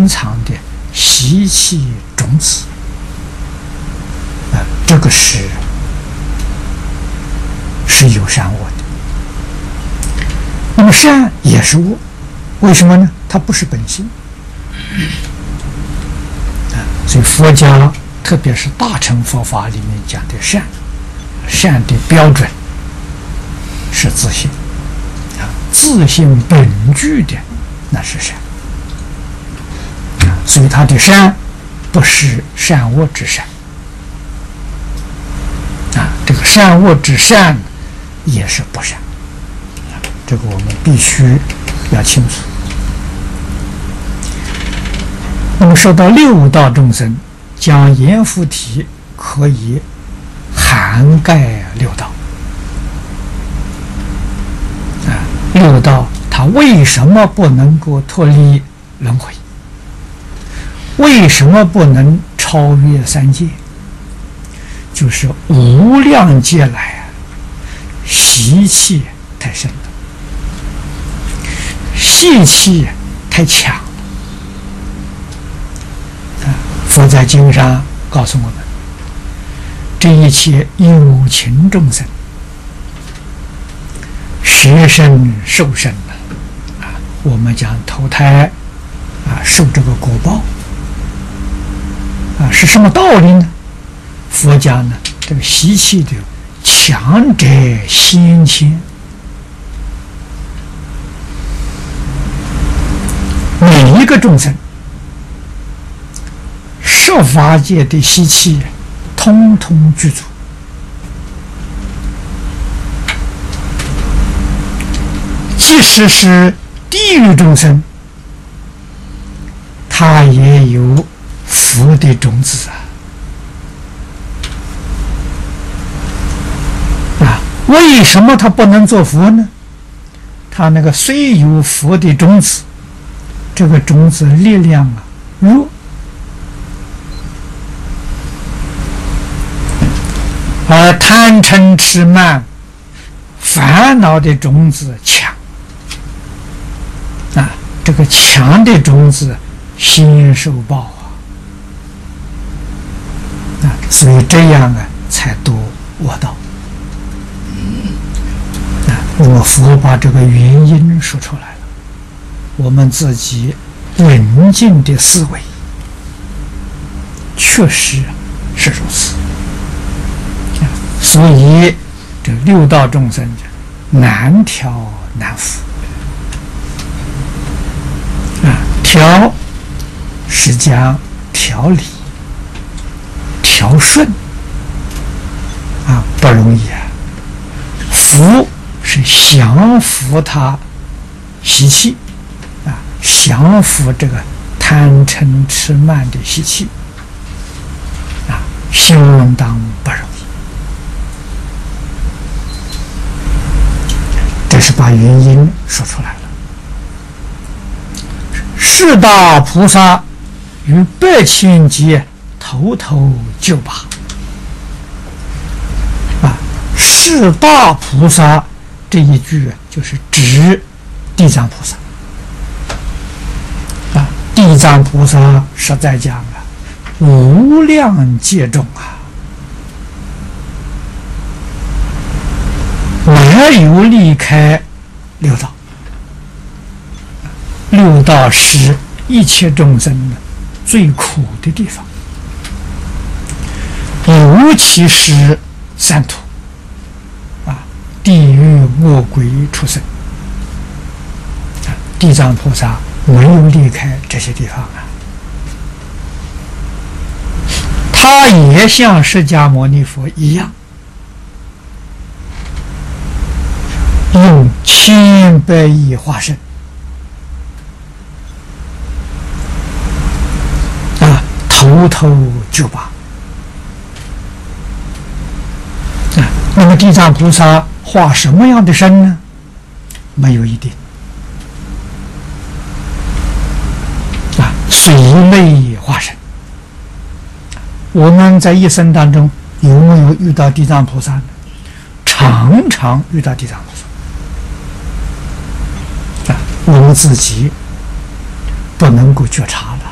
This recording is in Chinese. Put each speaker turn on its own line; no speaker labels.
深藏的习气种子，这个是有善恶的。那么善也是恶，为什么呢？它不是本性。所以佛家特别是大乘佛法里面讲的善的标准是自性，自性本具的那是善。所以他的善不是善恶之善，这个善恶之善也是不善，这个我们必须要清楚。那么说到六道众生，讲阎浮提可以涵盖六道。六道它为什么不能够脱离轮回？为什么不能超越三界？就是无量劫来习气太深了，习气太强了。佛在经上告诉我们，这一切有情众生，学生受生了，我们讲投胎受这个果报。是什么道理呢？佛家呢，这个习气的强者先迁，每一个众生十法界的习气通通具足，即使是地狱众生，他也有佛的种子为什么他不能做佛呢？他那个虽有佛的种子，这个种子力量弱，而贪嗔痴慢烦恼的种子强这个强的种子先受报所以这样才堕恶道。那么佛把这个原因说出来了，我们自己冷静的思维，确实是如此。所以这六道众生难调难伏调是讲调理调顺不容易伏是降服他习气降服这个贪嗔痴慢的习气相当不容易。这是把原因说出来了。四大菩萨于8,000劫头头就拔四大菩萨这一句就是指地藏菩萨地藏菩萨实在讲无量劫中没有离开六道。六道是一切众生最苦的地方，尤其是三途地狱恶鬼畜生地藏菩萨没有离开这些地方他也像释迦牟尼佛一样，用千百亿化身头头就拔那么地藏菩萨化什么样的身呢？没有一定随类化身。我们在一生当中有没有遇到地藏菩萨呢？常常遇到地藏菩萨我们自己不能够觉察